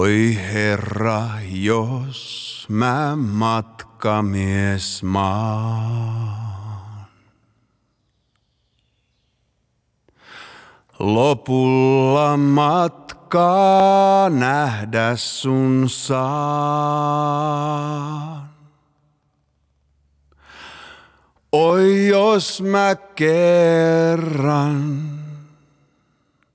Oi Herra, jos mä matkamies maan, lopulla matkaa nähdä sun saan. Oi jos mä kerran